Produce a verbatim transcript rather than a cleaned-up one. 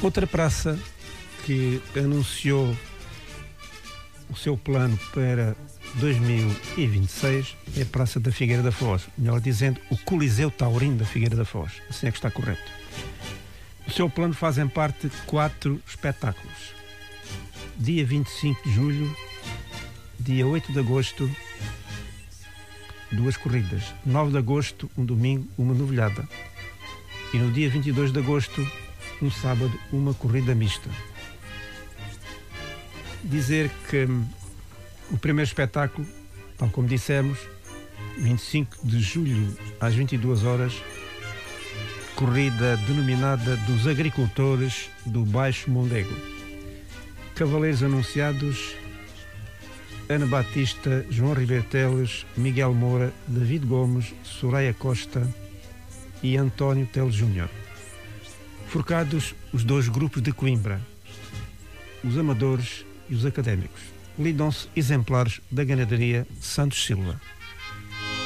Outra praça que anunciou o seu plano para dois mil e vinte e seis é a Praça da Figueira da Foz, melhor dizendo, o Coliseu Taurino da Figueira da Foz, assim é que está correto. O seu plano fazem parte quatro espetáculos. Dia vinte e cinco de julho, dia oito de agosto, duas corridas. nove de agosto, um domingo, uma novilhada. E no dia vinte e dois de agosto, um sábado, uma corrida mista. Dizer que hum, o primeiro espetáculo, tal como dissemos, vinte e cinco de julho às vinte e duas horas, corrida denominada dos agricultores do Baixo Mondego. Cavaleiros anunciados: Ana Batista, João Ribeiro Teles, Miguel Moura, David Gomes, Soraya Costa e António Teles Júnior. Forcados os dois grupos de Coimbra, os amadores e os académicos. Lidam-se exemplares da ganaderia Santos Silva.